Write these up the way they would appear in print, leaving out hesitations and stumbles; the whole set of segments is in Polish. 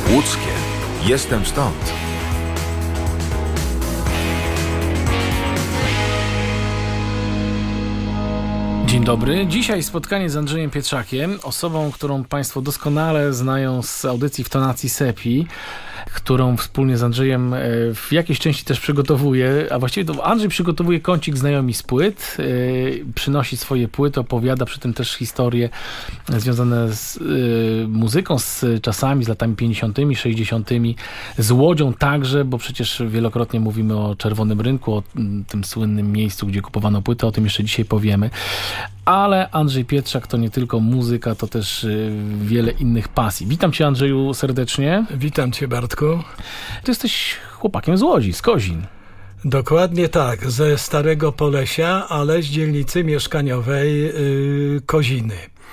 Łódzkie. Jestem stąd. Dzień dobry. Dzisiaj spotkanie z Andrzejem Pietrzakiem, osobą, którą Państwo doskonale znają z audycji w tonacji Sepi, którą wspólnie z Andrzejem w jakiejś części też przygotowuje, a właściwie to Andrzej przygotowuje kącik znajomi z płyt, przynosi swoje płyty, opowiada przy tym też historie związane z muzyką, z czasami, z latami 50., 60., z Łodzią także, bo przecież wielokrotnie mówimy o Czerwonym Rynku, o tym słynnym miejscu, gdzie kupowano płyty, o tym jeszcze dzisiaj powiemy. Ale Andrzej Pietrzak to nie tylko muzyka, to też wiele innych pasji. Witam Cię, Andrzeju, serdecznie. Witam Cię, Bartku. Ty jesteś chłopakiem z Łodzi, z Kozin. Dokładnie tak, ze Starego Polesia, ale z dzielnicy mieszkaniowej Koziny.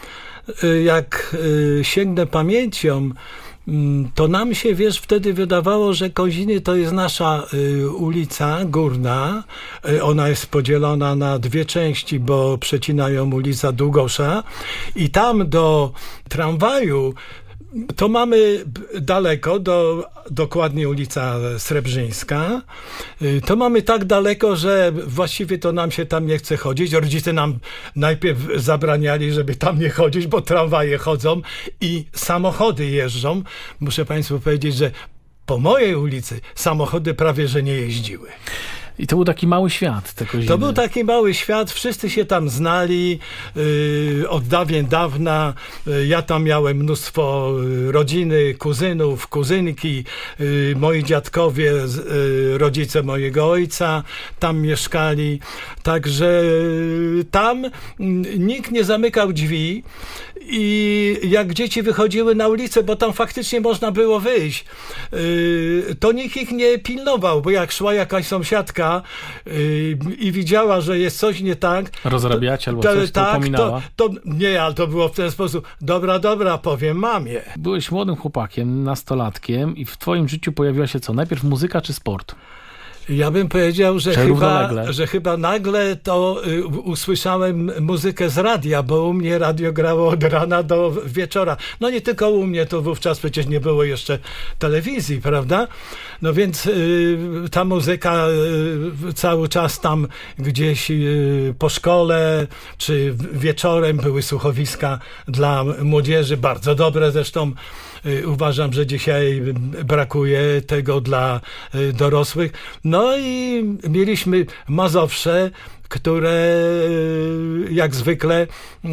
Jak sięgnę pamięcią, to nam się, wtedy wydawało, że Koziny to jest nasza ulica Górna. Ona jest podzielona na dwie części, bo przecina ją ulica Długosza i tam do tramwaju to mamy daleko, dokładnie ulica Srebrzyńska. To mamy tak daleko, że właściwie to nam się tam nie chce chodzić. Rodzice nam najpierw zabraniali, żeby tam nie chodzić, bo tramwaje chodzą i samochody jeżdżą. Muszę Państwu powiedzieć, że po mojej ulicy samochody prawie że nie jeździły. I to był taki mały świat, te Koziny. To był taki mały świat, wszyscy się tam znali od dawien dawna. Ja tam miałem mnóstwo rodziny, kuzynów, kuzynki, moi dziadkowie, rodzice mojego ojca tam mieszkali. Także tam nikt nie zamykał drzwi i jak dzieci wychodziły na ulicę, bo tam faktycznie można było wyjść, to nikt ich nie pilnował, bo jak szła jakaś sąsiadka i widziała, że jest coś nie tak. Rozrabiać albo coś to upominała. Nie, ale to było w ten sposób. Dobra, powiem mamie. Byłeś młodym chłopakiem, nastolatkiem i w twoim życiu pojawiła się co? Najpierw muzyka czy sport? Ja bym powiedział, że chyba nagle to usłyszałem muzykę z radia, bo u mnie radio grało od rana do wieczora. No nie tylko u mnie, to wówczas przecież nie było jeszcze telewizji, prawda? No więc ta muzyka cały czas tam gdzieś po szkole, czy wieczorem były słuchowiska dla młodzieży, bardzo dobre zresztą. Uważam, że dzisiaj brakuje tego dla dorosłych. No i mieliśmy Mazowsze, które jak zwykle...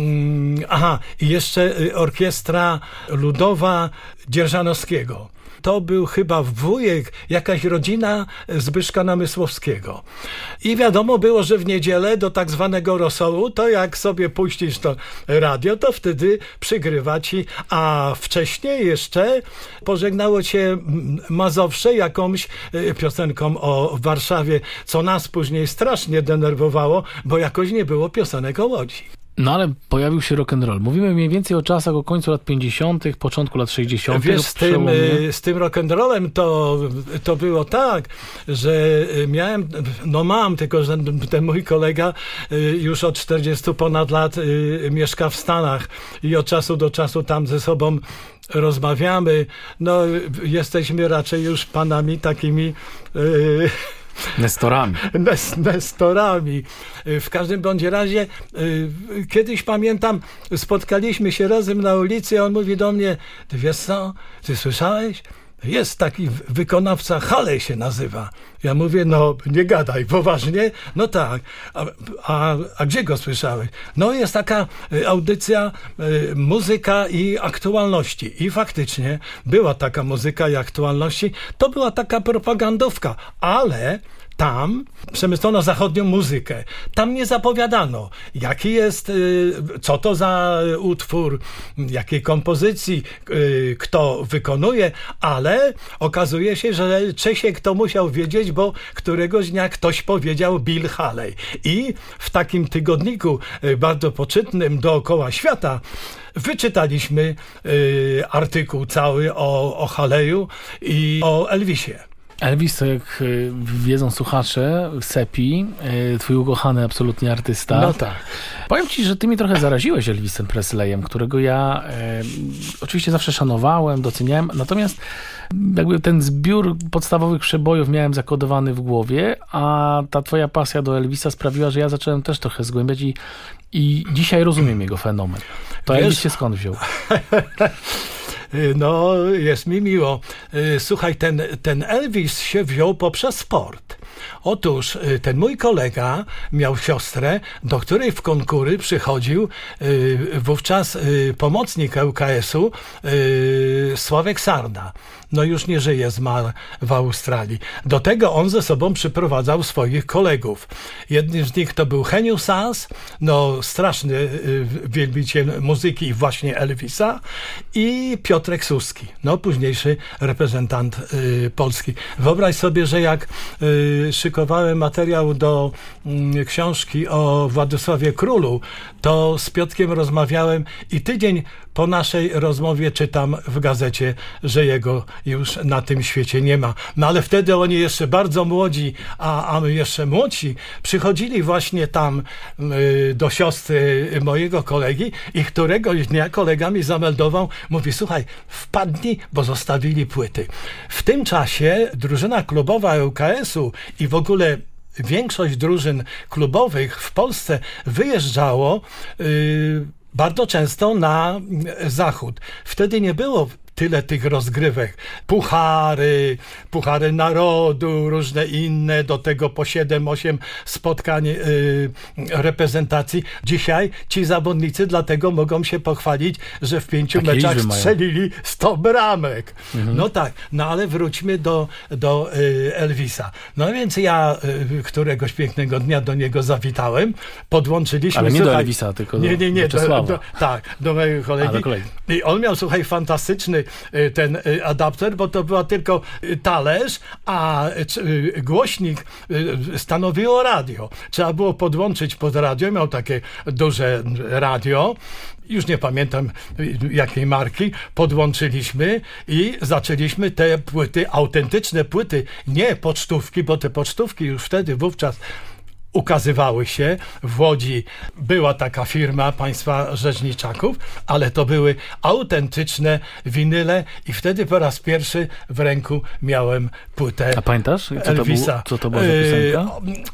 i jeszcze orkiestra ludowa Dzierżanowskiego. To był chyba wujek, jakaś rodzina Zbyszka Namysłowskiego. I wiadomo było, że w niedzielę do tak zwanego rosołu, to jak sobie puścisz to radio, to wtedy przygrywa ci, a wcześniej jeszcze pożegnało cię Mazowsze jakąś piosenką o Warszawie, co nas później strasznie denerwowało, bo jakoś nie było piosenek o Łodzi. No ale pojawił się rock'n'roll. Mówimy mniej więcej o czasach o końcu lat 50., początku lat 60. Wiesz, z tym rock'n'rollem to było tak, że mam, tylko że ten mój kolega już od 40 ponad lat mieszka w Stanach i od czasu do czasu tam ze sobą rozmawiamy. No jesteśmy raczej już panami takimi... Nestorami. W każdym bądź razie kiedyś pamiętam, spotkaliśmy się razem na ulicy i on mówi do mnie: ty wiesz co, ty słyszałeś? Jest taki wykonawca, Haley się nazywa. Ja mówię: no nie gadaj, poważnie? No tak. A gdzie go słyszałeś? No jest taka audycja muzyka i aktualności. I faktycznie była taka muzyka i aktualności. To była taka propagandówka, ale tam przemyślono zachodnią muzykę. Tam nie zapowiadano, jaki jest, co to za utwór, jakiej kompozycji, kto wykonuje, ale okazuje się, że Czesiek to musiał wiedzieć, bo któregoś dnia ktoś powiedział Bill Haley. I w takim tygodniku bardzo poczytnym dookoła świata wyczytaliśmy artykuł cały o Haleyu i o Elvisie. Elvis, to jak wiedzą słuchacze, Seppi, twój ukochany absolutnie artysta. No tak. Powiem ci, że ty mnie trochę zaraziłeś Elvisem Presleyem, którego ja oczywiście zawsze szanowałem, doceniałem, natomiast jakby ten zbiór podstawowych przebojów miałem zakodowany w głowie, a ta twoja pasja do Elvisa sprawiła, że ja zacząłem też trochę zgłębiać i dzisiaj rozumiem jego fenomen. To Elvis się skąd wziął? No, jest mi miło. Słuchaj, ten Elvis się wziął poprzez sport. Otóż ten mój kolega miał siostrę, do której w konkury przychodził wówczas pomocnik ŁKS-u Sławek Sarda. No już nie żyje, zmarł w Australii. Do tego on ze sobą przyprowadzał swoich kolegów. Jednym z nich to był Heniu Sas, no straszny wielbiciel muzyki i właśnie Elvisa, i Piotrek Suski, no późniejszy reprezentant Polski. Wyobraź sobie, że jak szykowałem materiał do książki o Władysławie Królu, to z Piotrkiem rozmawiałem i tydzień po naszej rozmowie czytam w gazecie, że jego już na tym świecie nie ma. No ale wtedy oni jeszcze bardzo młodzi, a my jeszcze młodsi, przychodzili właśnie tam do siostry mojego kolegi i któregoś dnia kolega mi zameldował, mówi, słuchaj, wpadnij, bo zostawili płyty. W tym czasie drużyna klubowa ŁKS-u i w ogóle większość drużyn klubowych w Polsce wyjeżdżało bardzo często na zachód. Wtedy nie było tyle tych rozgrywek. Puchary narodu, różne inne, do tego po 7-8 spotkań reprezentacji. Dzisiaj ci zawodnicy dlatego mogą się pochwalić, że w 5 meczach strzelili 100 bramek. No tak, no ale wróćmy do Elvisa. No więc ja któregoś pięknego dnia do niego zawitałem, podłączyliśmy... Ale nie do Elvisa, tylko do Czesława. Do mojego kolegi. I on miał, słuchaj, fantastyczny ten adapter, bo to była tylko talerz, a głośnik stanowiło radio. Trzeba było podłączyć pod radio, miał takie duże radio, już nie pamiętam jakiej marki, podłączyliśmy i zaczęliśmy te płyty, autentyczne płyty, nie pocztówki, bo te pocztówki już wtedy wówczas ukazywały się. W Łodzi była taka firma państwa Rzeźniczaków, ale to były autentyczne winyle i wtedy po raz pierwszy w ręku miałem płytę. A pamiętasz, Elvisa. Co to była za piosenka?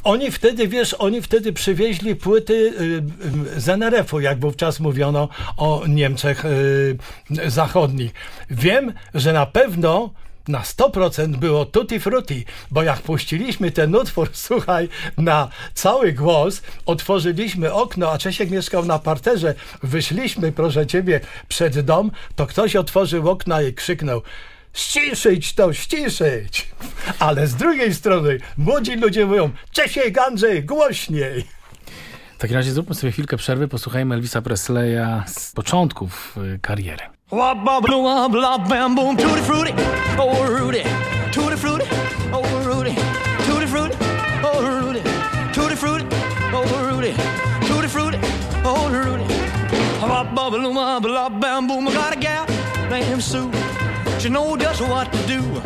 Oni wtedy przywieźli płyty z NRF-u, jak wówczas mówiono o Niemczech zachodnich. Wiem, że na pewno na 100% było tutti frutti, bo jak puściliśmy ten utwór, słuchaj, na cały głos, otworzyliśmy okno, a Czesiek mieszkał na parterze, wyszliśmy, proszę ciebie, przed dom, to ktoś otworzył okna i krzyknął: ściszyć to, ściszyć! Ale z drugiej strony młodzi ludzie mówią: Czesiek, Andrzej, głośniej! W takim razie zróbmy sobie chwilkę przerwy, posłuchajmy Elvisa Presleya z początków kariery. Wabba blue wabba bam boom tutti frutti oh Rudy tutti frutti oh Rudy tutti frutti oh Rudy tutti frutti oh Rudy tutti frutti oh Rudy wabba blue wabba bam boom I got a gal named Sue, she knows just what to do.